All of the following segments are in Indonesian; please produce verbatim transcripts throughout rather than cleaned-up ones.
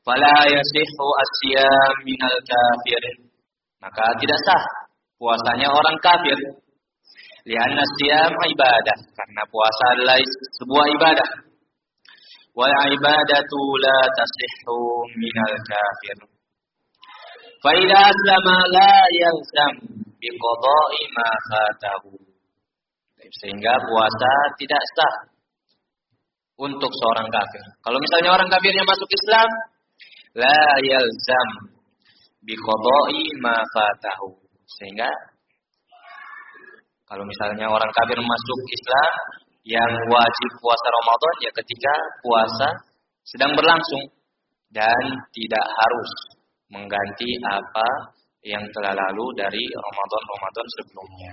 fala yasihhu as-siyam minal kafir. Maka tidak sah puasanya orang kafir. Lianna siyam ibadah, karena puasa adalah sebuah ibadah. Wal ibadatu la tasihhu minal kafir. Fa idza aslama la yalzam bi qada'i ma fatahu. Sehingga puasa tidak sah untuk seorang kafir. Kalau misalnya orang kafirnya masuk Islam, la yalzam bi qada'i ma fatahu. Sehingga kalau misalnya orang kafir masuk Islam, yang wajib puasa Ramadan ya ketika puasa sedang berlangsung dan tidak harus mengganti apa yang telah lalu dari Ramadan-Ramadan sebelumnya.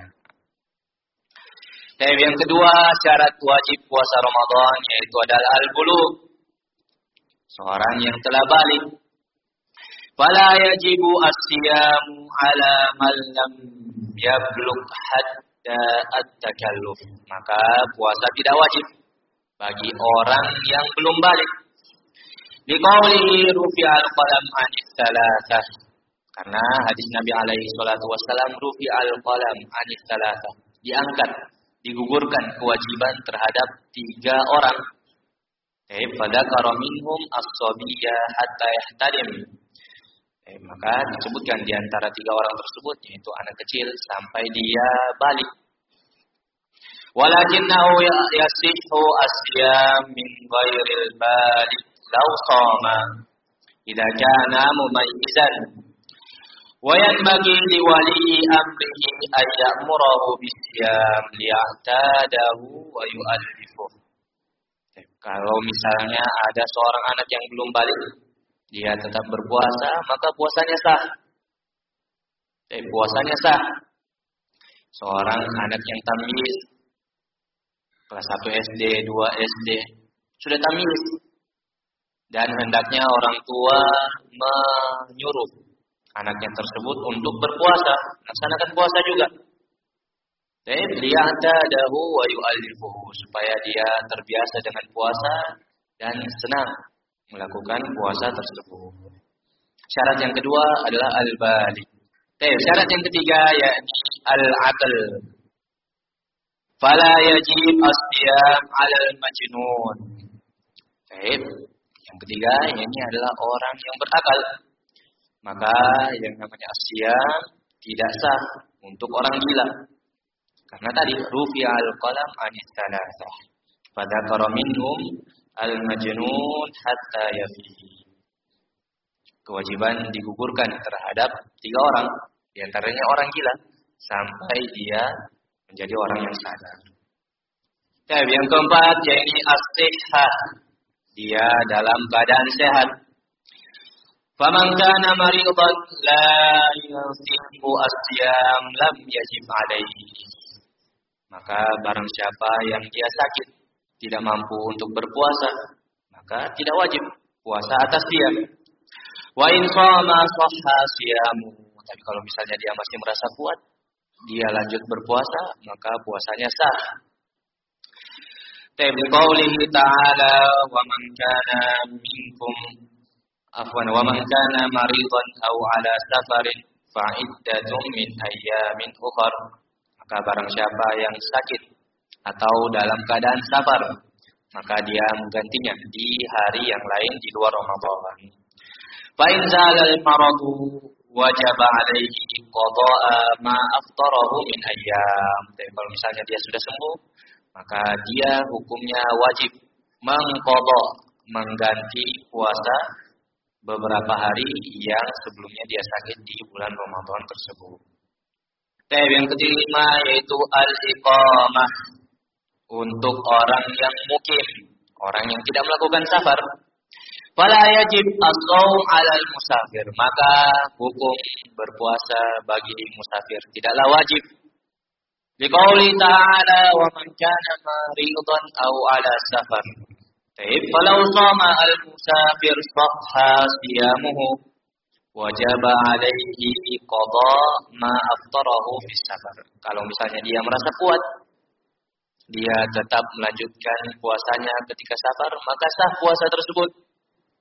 Dan yang kedua, syarat wajib puasa Ramadan yaitu adalah al-bulugh. Seorang yang telah balik. Fala yajibu as-siyamu ala man lam yablugh hatta at-takalluf. Maka puasa tidak wajib bagi orang yang belum balik. Liqaulihi rufi'al qalam 'anis tsalatsah. Karena hadis Nabi alaihi salatu wasallam rufi'al qalam 'anis tsalatsah. Diangkat, digugurkan kewajiban terhadap tiga orang. Eh, pada karominhum as-sabiyya hatta yahtalim. Eh, maka disebutkan di antara tiga orang tersebut yaitu anak kecil sampai dia balik. Walakinnahu yasihhu as-siyam min ghairil balik law shama idza kana mumayyizan. Wa yanbaghi li wali amrihi ay ya'murahu bis-siyam liya'tadahu wa yu'allifuh. Kalau misalnya ada seorang anak yang belum balik, dia tetap berpuasa, maka puasanya sah. Eh, puasanya sah. Seorang anak yang tamyiz, kelas satu S D, dua S D, sudah tamyiz. Dan hendaknya orang tua menyuruh anaknya tersebut untuk berpuasa, laksanakan puasa juga. Liya'tadahu wa yu'allifuhu, supaya dia terbiasa dengan puasa dan senang melakukan puasa tersebut. Syarat yang kedua adalah al-balik. Syarat yang ketiga yakni al-aql. Fala yajib as-siyam 'alal majnun. Baik. Yang ketiga ini adalah orang yang berakal. Maka yang namanya as-siyam tidak sah untuk orang gila. Karena tadi rufi'al qalam 'anis tsalatsah. Fadzakara minhum al-majnun hatta yafihi. Kewajiban digugurkan terhadap tiga orang, di antaranya orang gila sampai dia menjadi orang yang sadar. Dan yang keempat yaitu as-sihhah. Dia dalam keadaan sehat. Faman kana maridan la yasihu as-siyam lam yajib alaihi. Maka barang siapa yang dia sakit, tidak mampu untuk berpuasa, maka tidak wajib puasa atas dia. Wa in shama shahha siyamu. Tapi kalau misalnya dia masih merasa kuat, dia lanjut berpuasa, maka puasanya sah. Tabi qaulihi ta'ala wa man kana minkum afwan wa man kana maridan aw ala safarin fa iddatun min ayyamin ukhra. Maka barang siapa yang sakit atau dalam keadaan safar, maka dia menggantinya di hari yang lain di luar Ramadan. Fa in zalal maradu wajaba alaihi qada'a ma aftarahu min ayyam. Jadi kalau misalnya dia sudah sembuh, maka dia hukumnya wajib mengqada, mengganti puasa beberapa hari yang sebelumnya dia sakit di bulan Ramadan tersebut. Tab yang kelima yaitu al-iqamah untuk orang yang mukim, orang yang tidak melakukan safar. Fala yajib as-shaum 'alal musafir, maka hukum berpuasa bagi musafir tidaklah wajib. Liqauli ta'ala wa man kana maridan aw 'ala safar. Taib falau shama al-musafir sahha siyamuhu wajaba alaihi qada ma aftarahu fi safar. Kalau misalnya dia merasa kuat, dia tetap melanjutkan puasanya ketika safar, maka sah puasa tersebut.